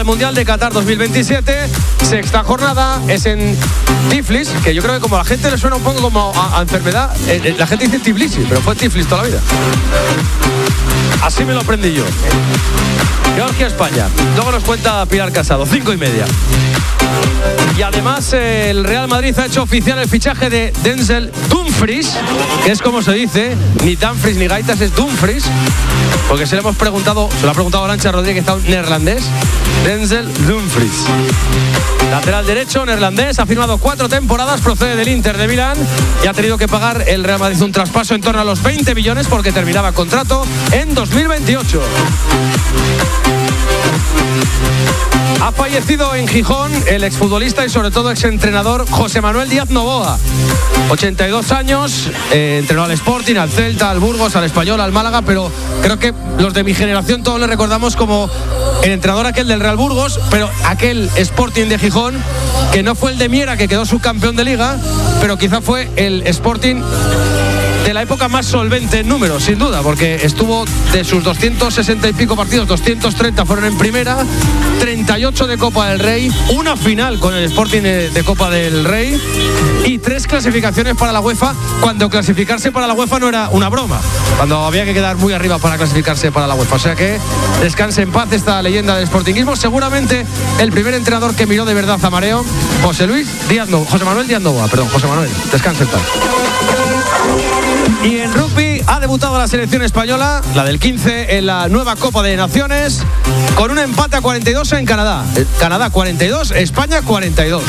El Mundial de Qatar 2027, sexta jornada, es en Tiflis, que yo creo que como a la gente le suena un poco como a enfermedad, la gente dice Tbilisi, pero fue Tiflis toda la vida. Así me lo aprendí yo. Georgia-España. Luego nos cuenta Pilar Casado, 5:30. Y además el Real Madrid ha hecho oficial el fichaje de Denzel Dumfries, que es como se dice, ni Dumfries ni Gaitas, es Dumfries, porque se lo ha preguntado Arantxa Rodríguez a un neerlandés. Denzel Dumfries, lateral derecho neerlandés, ha firmado 4 temporadas, procede del Inter de Milán y ha tenido que pagar el Real Madrid un traspaso en torno a los 20 millones porque terminaba contrato en 2028. Ha fallecido en Gijón el exfutbolista y sobre todo exentrenador José Manuel Díaz Novoa. 82 años, entrenó al Sporting, al Celta, al Burgos, al Español, al Málaga, pero creo que los de mi generación todos le recordamos como el entrenador aquel del Real Burgos, pero aquel Sporting de Gijón, que no fue el de Miera, que quedó subcampeón de Liga, pero quizá fue el Sporting de la época más solvente en números, sin duda, porque estuvo de sus 260 y pico partidos, 230 fueron en primera, 38 de Copa del Rey, una final con el Sporting de Copa del Rey y 3 clasificaciones para la UEFA, cuando clasificarse para la UEFA no era una broma, cuando había que quedar muy arriba para clasificarse para la UEFA. O sea que descanse en paz esta leyenda del sportinguismo, seguramente el primer entrenador que miró de verdad a mareo, José Manuel Díaz Novoa, José Manuel, descanse en paz. Y en rugby ha debutado la selección española, la del 15, en la nueva Copa de Naciones, con un empate a 42 en Canadá. Canadá 42, España 42.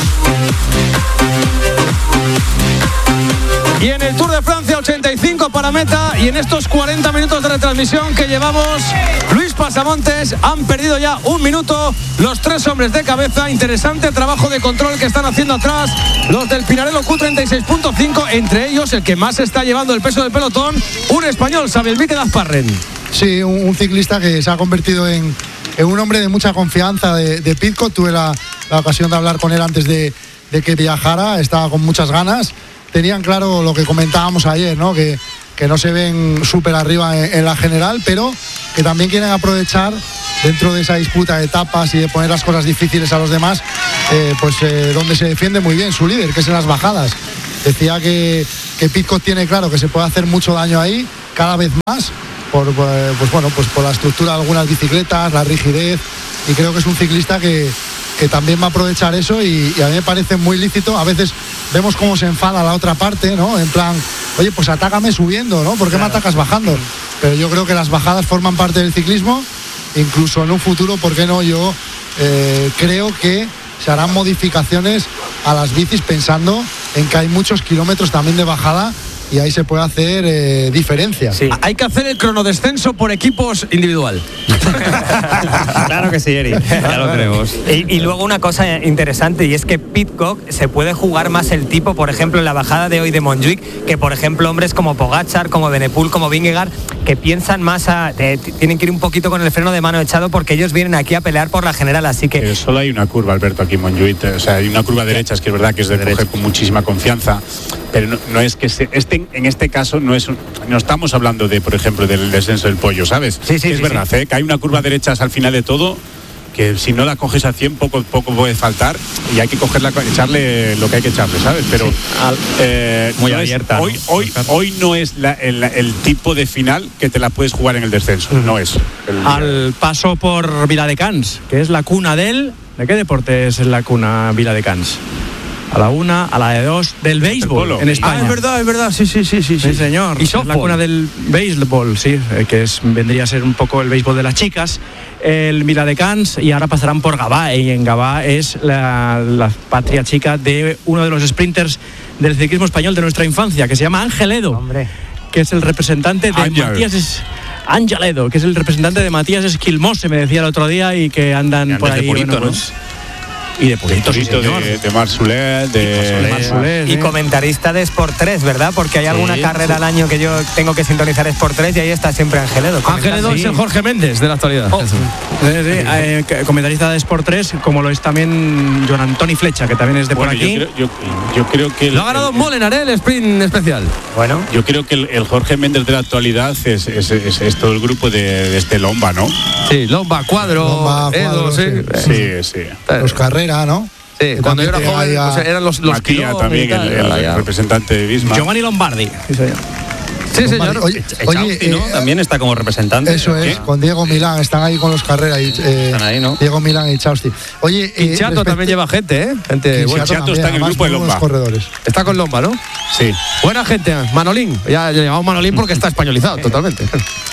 Y en el Tour de Francia 85 para meta, y en estos 40 minutos de retransmisión que llevamos, Luis Pasamontes, han perdido ya 1 minuto los 3 hombres de cabeza. Interesante trabajo de control que están haciendo atrás los del Pinarello Q36.5, entre ellos el que más está llevando el peso del pelotón, un español, Xavier Víquez Azparren. Sí, un ciclista que se ha convertido en un hombre de mucha confianza de Pidcock. Tuve la ocasión de hablar con él antes de que viajara, estaba con muchas ganas. Tenían claro lo que comentábamos ayer, ¿no? Que no se ven súper arriba en la general, pero que también quieren aprovechar dentro de esa disputa de etapas y de poner las cosas difíciles a los demás, donde se defiende muy bien su líder, que es en las bajadas. Decía que Pidcock tiene claro que se puede hacer mucho daño ahí, cada vez más, por la estructura de algunas bicicletas, la rigidez, y creo que es un ciclista que también va a aprovechar eso y a mí me parece muy lícito. A veces vemos cómo se enfada la otra parte, ¿no? En plan, oye, pues atácame subiendo, ¿no? ¿Por qué me atacas bajando? Pero yo creo que las bajadas forman parte del ciclismo, incluso en un futuro, ¿por qué no? Yo creo que se harán modificaciones a las bicis pensando en que hay muchos kilómetros también de bajada y ahí se puede hacer diferencia. Sí. Hay que hacer el cronodescenso por equipos individual. Claro que sí, Eri, ya lo creemos. Y luego una cosa interesante, y es que Pidcock se puede jugar más el tipo, por ejemplo, en la bajada de hoy de Montjuic, que por ejemplo hombres como Pogačar, como Benepul, como Vingegaard, que piensan más tienen que ir un poquito con el freno de mano echado porque ellos vienen aquí a pelear por la general, así que... Pero solo hay una curva, Alberto, aquí en Montjuic, o sea, hay una curva derecha, es que es verdad que es de coger con muchísima confianza, pero no es que en este caso no estamos hablando de, por ejemplo, del descenso del Pollo, ¿sabes? Sí, es verdad, que hay una curva derecha al final de todo, que si no la coges a 100 poco puede faltar y hay que cogerla, echarle lo que hay que echarle, ¿sabes? Pero muy no abierta, es, hoy no es el tipo de final que te la puedes jugar en el descenso, no es. Al paso por Viladecans, que es la cuna ¿de qué deporte es la cuna Viladecans? A la 1, a la de 2, del béisbol en España. Es verdad, sí, señor. Y es la cuna del béisbol, sí, que vendría a ser un poco el béisbol de las chicas. El Viladecans, y ahora pasarán por Gavà, y en Gavà es la patria chica de uno de los sprinters del ciclismo español de nuestra infancia, que se llama Ángel Edo. Hombre. Que es el representante de Ángel Edo, que es el representante de Matías Esquilmose, me decía el otro día, y que andan por ahí. Bonito, bueno, ¿no? pues, y de Purito, sí, señor. de Marc Soler, y comentarista de Sport 3, ¿verdad? Porque hay alguna carrera al año que yo tengo que sintonizar Sport 3 y ahí está siempre Ángeledo. Ángeledo es el Jorge Méndez de la actualidad. Comentarista de Sport 3, como lo es también Joan Antoni Flecha, que también es de por aquí. Yo creo que... Lo ha ganado Molenaar, el sprint especial. Bueno. Yo creo que el Jorge Méndez de la actualidad es todo el grupo de este Lomba, ¿no? Sí, Lomba, Cuadro, Edo, sí. Los Carrera, ¿no? Sí, cuando yo era joven pues eran los Matías también, el representante de Visma. Giovanni Lombardi. Sí, señor. Oye, ¿no? También está como representante. Eso es, con Diego Milán, están ahí con los Carrera. Están ahí, ¿no? Diego Milán y Chausti. Oye, Chato también lleva gente, Gente bueno, Chato está en el grupo de Lomba. Corredores. Está con Lomba, ¿no? Sí. Buena gente, Manolín. Ya le llamamos Manolín porque está españolizado totalmente.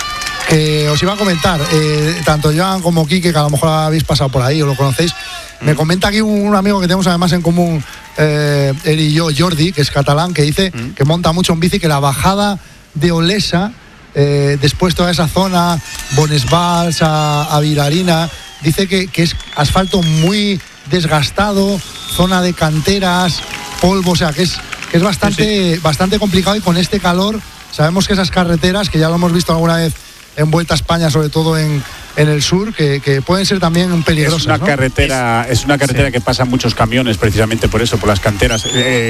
Os iba a comentar, tanto Joan como Quique, que a lo mejor habéis pasado por ahí o lo conocéis, me comenta aquí un amigo que tenemos además en común, él y yo, Jordi, que es catalán, que dice que monta mucho en bici, que la bajada de Olesa, después toda esa zona, Bonesvalls a Vilarina, dice que es asfalto muy desgastado, zona de canteras, polvo, o sea, que es bastante complicado, y con este calor sabemos que esas carreteras, que ya lo hemos visto alguna vez en Vuelta a España, sobre todo en el sur, que pueden ser también peligrosas. Es una carretera que pasan muchos camiones, precisamente por eso, por las canteras.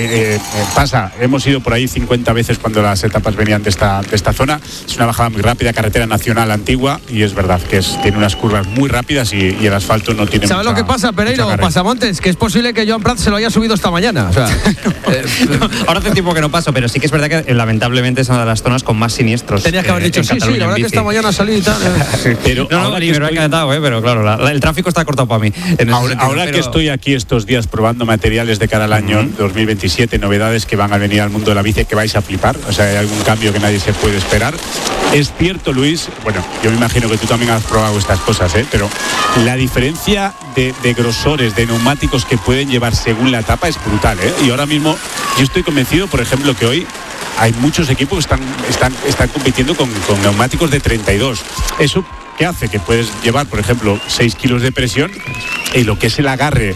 Hemos ido por ahí 50 veces cuando las etapas venían de esta zona. Es una bajada muy rápida, carretera nacional antigua, y es verdad que tiene unas curvas muy rápidas y el asfalto no tiene. ¿Sabes lo que pasa, Pereiro Pasamontes? Que es posible que Joan Prats se lo haya subido esta mañana. O sea, ahora hace tiempo que no paso, pero sí que es verdad que lamentablemente es una de las zonas con más siniestros. Tenías que haber dicho sí, la verdad que esta mañana salí y tal. Pero me ha encantado, pero claro, el tráfico está cortado para mí. Ahora que estoy aquí estos días probando materiales de cara al año 2027, novedades que van a venir al mundo de la bici, que vais a flipar, o sea, hay algún cambio que nadie se puede esperar. Es cierto, Luis, bueno, yo me imagino que tú también has probado estas cosas, pero la diferencia de grosores, de neumáticos que pueden llevar según la etapa es brutal, y ahora mismo yo estoy convencido, por ejemplo, que hoy hay muchos equipos que están compitiendo con neumáticos de 32. Eso ¿qué hace? Que puedes llevar, por ejemplo, 6 kilos de presión, y lo que es el agarre,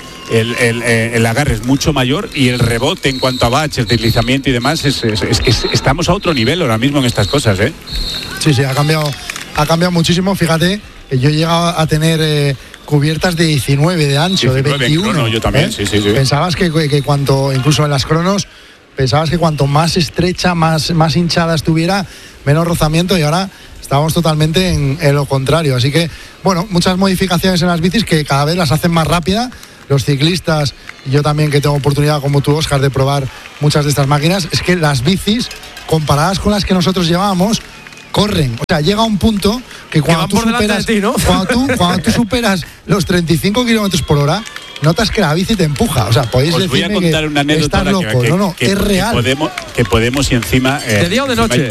el agarre es mucho mayor, y el rebote en cuanto a baches, deslizamiento y demás, es que estamos a otro nivel ahora mismo en estas cosas, Sí, ha cambiado muchísimo. Fíjate, yo he llegado a tener cubiertas de 19 de ancho, 19, de 21. Crono, yo también, sí. Pensabas que cuanto, incluso en las cronos, pensabas que cuanto más estrecha, más hinchada estuviera, menos rozamiento, y ahora estamos totalmente en lo contrario. Así que, bueno, muchas modificaciones en las bicis que cada vez las hacen más rápida. Los ciclistas, y yo también, que tengo oportunidad como tú, Óscar, de probar muchas de estas máquinas, es que las bicis, comparadas con las que nosotros llevábamos, corren. O sea, llega un punto que cuando tú superas, de ti, ¿no? cuando tú superas los 35 kilómetros por hora, notas que la bici te empuja. O sea, podéis decirme, voy a contar una anécdota estás loco. Es real. Que podemos y encima... ¿De día o de noche?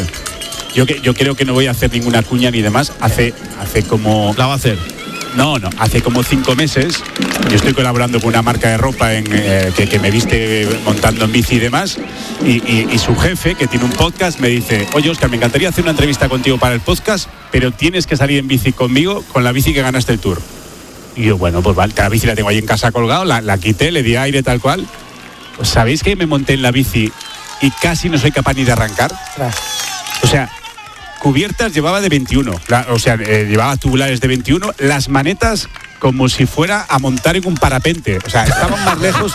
Yo creo que no voy a hacer ninguna cuña ni demás. Hace como... La va a hacer. No, hace como 5 meses yo estoy colaborando con una marca de ropa que me viste montando en bici y demás, y su jefe, que tiene un podcast, me dice: oye, Óscar, me encantaría hacer una entrevista contigo para el podcast, pero tienes que salir en bici conmigo, con la bici que ganaste el Tour. Y yo, bueno, pues vale, la bici la tengo ahí en casa colgado, la quité, le di aire tal cual. Pues ¿sabéis que me monté en la bici y casi no soy capaz ni de arrancar? O sea, cubiertas llevaba de 21, llevaba tubulares de 21, las manetas como si fuera a montar en un parapente, o sea, estaban más lejos.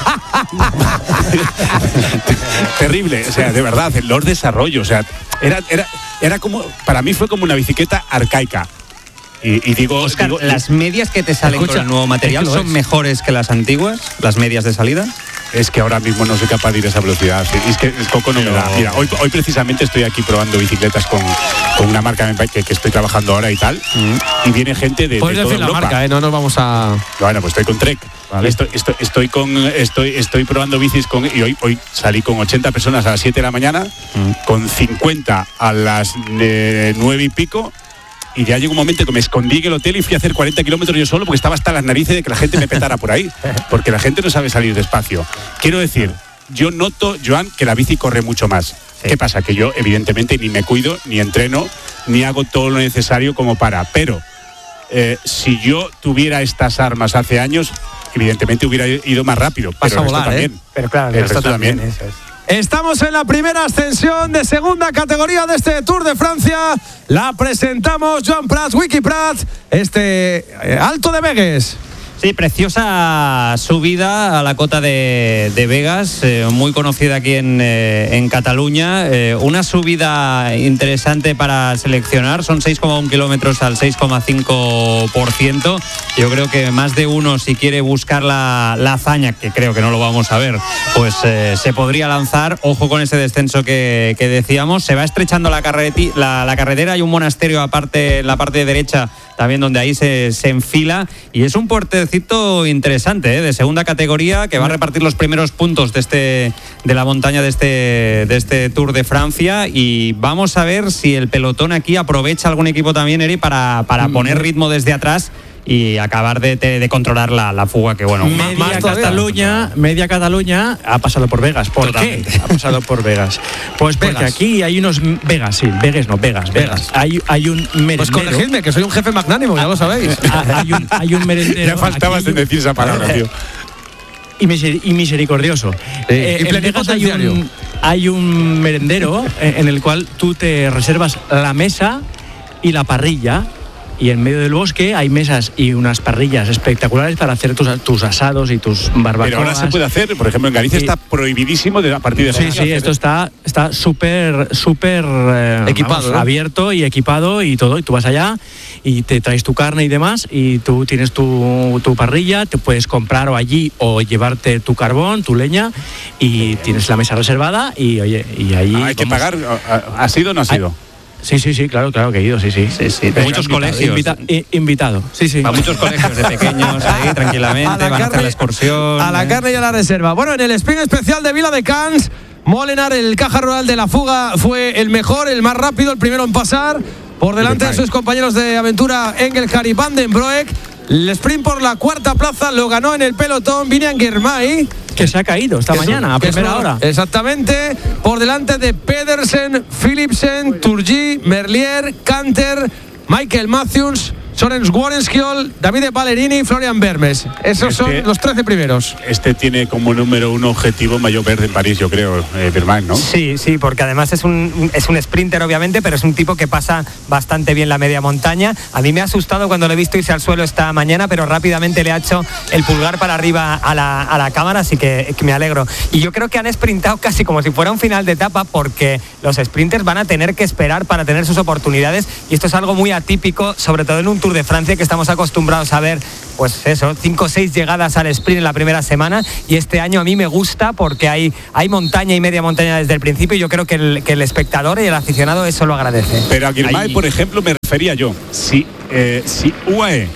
Terrible, o sea, de verdad, en los desarrollos, o sea, era como, para mí fue como una bicicleta arcaica. Y digo, Óscar, ¿las medias que te salen con el nuevo material son mejores que las antiguas, las medias de salida? Es que ahora mismo no soy capaz de ir a esa velocidad. Es que el coco no me da. Mira, hoy precisamente estoy aquí probando bicicletas con una marca que estoy trabajando ahora y tal. Y viene gente de puedes toda decir Europa. La marca, no nos vamos a... Bueno, pues estoy con Trek. Vale. Estoy probando bicis y hoy salí con 80 personas a las 7 de la mañana, con 50 a las 9 y pico. Y ya llegó un momento que me escondí en el hotel y fui a hacer 40 kilómetros yo solo, porque estaba hasta las narices de que la gente me petara por ahí, porque la gente no sabe salir despacio. Quiero decir, yo noto, Joan, que la bici corre mucho más. Sí. ¿Qué pasa? Que yo, evidentemente, ni me cuido, ni entreno, ni hago todo lo necesario como para. Pero si yo tuviera estas armas hace años, evidentemente hubiera ido más rápido. Vas pero a volar, también. Pero claro, el resto también. Eso es. Estamos en la primera ascensión de segunda categoría de este Tour de Francia. La presentamos Joan Prats, Wiki Prats, Alto de Begues. Sí, preciosa subida a la cota de Begas, muy conocida aquí en Cataluña. Una subida interesante para seleccionar, son 6,1 kilómetros al 6,5%. Yo creo que más de uno, si quiere buscar la hazaña, que creo que no lo vamos a ver, pues se podría lanzar. Ojo con ese descenso que decíamos. Se va estrechando la carretera, hay un monasterio aparte en la parte derecha, también donde ahí se enfila, y es un puertecito interesante, de segunda categoría, que va a repartir los primeros puntos de la montaña de este Tour de Francia, y vamos a ver si el pelotón aquí aprovecha algún equipo también, Eri, para poner ritmo desde atrás y acabar de controlar la fuga, que bueno, media Cataluña ha pasado por Begas. ¿Por qué ha pasado por Begas? Pues porque aquí hay unos Begas. Hay un merendero. Pues corregidme, que soy un jefe magnánimo, ya lo sabéis. Hay un merendero. Ya faltabas en decir esa palabra, tío. Y misericordioso. En Begas hay un merendero en el cual tú te reservas la mesa y la parrilla, y en medio del bosque hay mesas y unas parrillas espectaculares para hacer tus asados y tus barbacoas. Pero ahora se puede hacer, por ejemplo, en Galicia está prohibidísimo a partir de Sí, esto está súper equipado, ¿no? Abierto y equipado y todo, y tú vas allá y te traes tu carne y demás, y tú tienes tu parrilla, te puedes comprar allí o llevarte tu carbón, tu leña, y tienes la mesa reservada, y oye, y ahí hay que pagar. ¿Ha sido o no ha sido? Sí, claro que he ido, sí. De muchos colegios. Invitado, sí. A muchos colegios de pequeños, ahí tranquilamente, van a hacer la excursión. A la carne y a la reserva. Bueno, en el sprint especial de Viladecans, Molenaar, el caja rural de la fuga, fue el mejor, el más rápido, el primero en pasar, por delante de sus compañeros de aventura Engelhard y Van den Broek. El sprint por la cuarta plaza lo ganó en el pelotón Vinian Girmay, que se ha caído esta mañana a primera hora. Exactamente, por delante de Pedersen, Philipsen, Turgis, Merlier, Canter, Michael Matthews, Sorens Worenskjold, Davide Ballerini y Florian Vermes. Esos son los 13 primeros. Tiene como número uno objetivo maillot verde en París, yo creo, Vermain, ¿no? Sí, porque además es un sprinter, obviamente, pero es un tipo que pasa bastante bien la media montaña. A mí me ha asustado cuando lo he visto irse al suelo esta mañana, pero rápidamente le ha hecho el pulgar para arriba a la cámara, así que me alegro. Y yo creo que han sprintado casi como si fuera un final de etapa, porque los sprinters van a tener que esperar para tener sus oportunidades, y esto es algo muy atípico, sobre todo en un Tour de Francia, que estamos acostumbrados a ver, pues eso, 5 o 6 llegadas al sprint en la primera semana, y este año a mí me gusta porque hay montaña y media montaña desde el principio, y yo creo que el espectador y el aficionado eso lo agradece. Pero a Girmay, por ejemplo, me refería yo, si UAE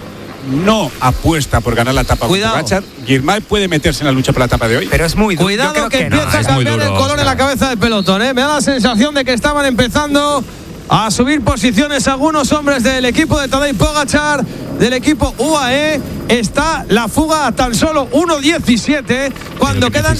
no apuesta por ganar la etapa con Pogačar, Girmay puede meterse en la lucha por la etapa de hoy. Pero es muy duro. Cuidado que empieza a cambiar el color en la cabeza del pelotón, Me da la sensación de que estaban empezando a subir posiciones algunos hombres del equipo de Tadej Pogačar, del equipo UAE. Está la fuga a tan solo 1.17 cuando quedan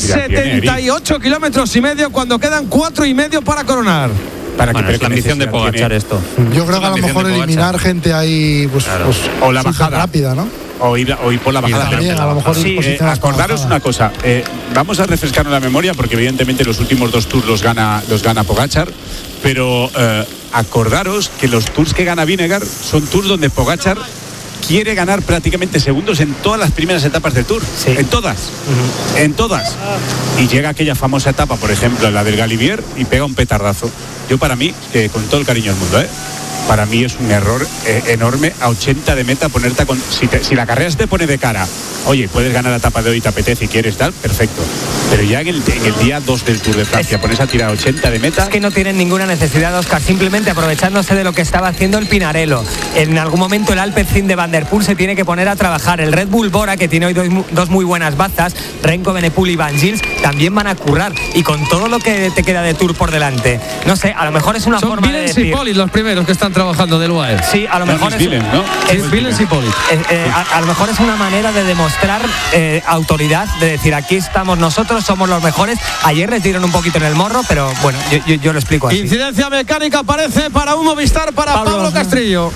78 kilómetros y medio, cuando quedan 4 y medio para coronar. Es la ambición de Pogačar esto. Yo creo que a lo mejor eliminar gente ahí, pues o la bajada rápida, ¿no? O ir por la bajada. También, a lo mejor acordaros una cosa, vamos a refrescarnos la memoria, porque evidentemente los últimos 2 tours los gana Pogačar, pero acordaros que los tours que gana Vinegar son tours donde Pogačar quiere ganar prácticamente segundos en todas las primeras etapas del Tour. Sí. En todas. En todas. Y llega aquella famosa etapa, por ejemplo, la del Galibier, y pega un petardazo. Yo, para mí, con todo el cariño del mundo, para mí es un error enorme a 80 de meta ponerte si la carrera se te pone de cara, oye, puedes ganar la etapa de hoy, te apetece y quieres tal, perfecto. Pero ya en el día 2 del Tour de Francia pones a tirar 80 de meta. Es que no tienen ninguna necesidad, Óscar, simplemente aprovechándose de lo que estaba haciendo el Pinarello. En algún momento el Alpecin de Van der Poel se tiene que poner a trabajar. El Red Bull Bora, que tiene hoy dos muy buenas bazas, Renko Benepul y Van Gils, también van a currar. Y con todo lo que te queda de Tour por delante, no sé, a lo mejor es una forma de decir... Son Villens y Polit los primeros que están trabajando del UAE. Sí, a lo mejor es Villens, ¿no? Es Villens y Polit. A lo mejor es una manera de demostrar autoridad, de decir, aquí estamos nosotros, somos los mejores. Ayer les dieron un poquito en el morro, pero bueno, yo lo explico así. Incidencia mecánica parece para un Movistar, para Pablo Castrillo.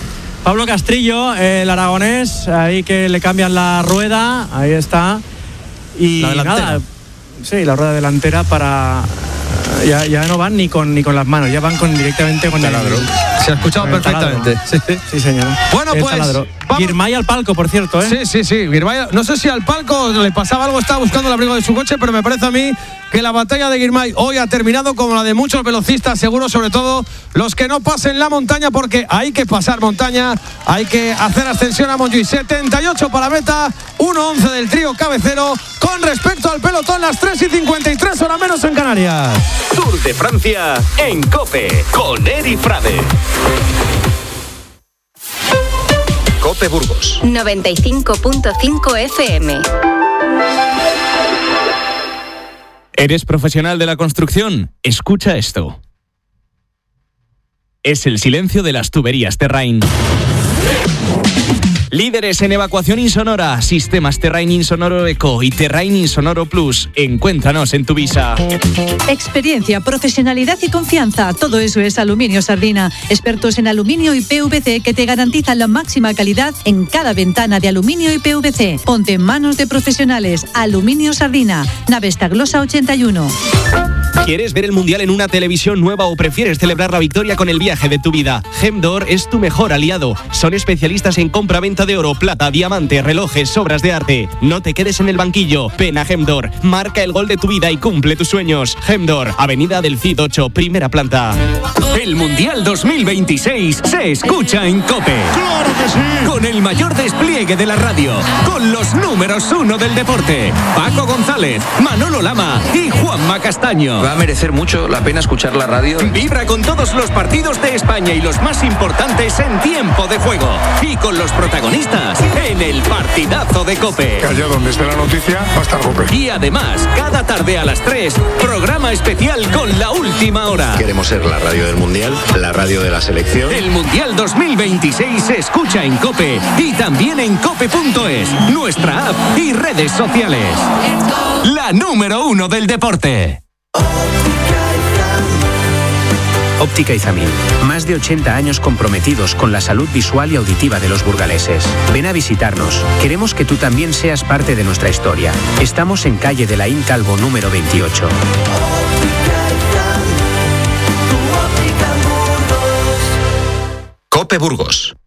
Pablo Castrillo, el aragonés, ahí que le cambian la rueda, ahí está. Y la delantera. nada, sí, la rueda delantera para... Ya no van ni con las manos, ya van directamente con el taladro. Se ha escuchado perfectamente. Sí, señor. Bueno, pues Girmay al palco, por cierto, ¿eh? Sí. Girmay, no sé si al palco le pasaba algo, estaba buscando el abrigo de su coche, pero me parece a mí que la batalla de Girmay hoy ha terminado como la de muchos velocistas, seguro, sobre todo los que no pasen la montaña, porque hay que pasar montaña, hay que hacer ascensión a Montjuïc. 78 para meta, 1:11 del trío cabecero. Con respecto al pelotón, las 3:53, hora menos en Canarias. Tour de Francia en COPE con Eri Frade. COPE Burgos 95.5 FM. ¿Eres profesional de la construcción? Escucha esto. Es el silencio de las tuberías Terrain. Líderes en evacuación insonora, sistemas Terrain Insonoro Eco y Terrain Insonoro Plus. Encuéntranos en Tuvisa. Experiencia, profesionalidad y confianza. Todo eso es Aluminio Sardina. Expertos en aluminio y PVC que te garantizan la máxima calidad en cada ventana de aluminio y PVC. Ponte en manos de profesionales. Aluminio Sardina. Nave Staglosa 81. ¿Quieres ver el Mundial en una televisión nueva o prefieres celebrar la victoria con el viaje de tu vida? Gemdor es tu mejor aliado. Son especialistas en compra-venta de oro, plata, diamante, relojes, obras de arte. No te quedes en el banquillo. Ven a Gemdor. Marca el gol de tu vida y cumple tus sueños. Gemdor, Avenida del Cid 8, primera planta. El Mundial 2026 se escucha en COPE. ¡Claro que sí! Con el mayor despliegue de la radio. Con los números 1 del deporte. Paco González, Manolo Lama y Juanma Castaño. Va a merecer mucho la pena escuchar la radio. Vibra con todos los partidos de España y los más importantes en tiempo de juego. Y con los protagonistas en el partidazo de COPE. Que allá donde esté la noticia va a estar COPE. Y además, cada tarde a las 3, programa especial con la última hora. Queremos ser la radio del Mundial, la radio de la selección. El Mundial 2026 se escucha en COPE y también en cope.es, nuestra app y redes sociales. La número 1 del deporte. Óptica Izamil. Más de 80 años comprometidos con la salud visual y auditiva de los burgaleses. Ven a visitarnos. Queremos que tú también seas parte de nuestra historia. Estamos en calle de Laín Calvo número 28. COPE Burgos.